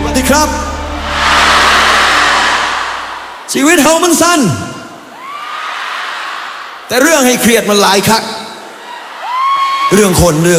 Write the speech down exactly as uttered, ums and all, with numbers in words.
ดีครับชีวิตเฮามันสั้นแต่เรื่องให้เครียดมันหลายคักเรื่องคนเรื่อง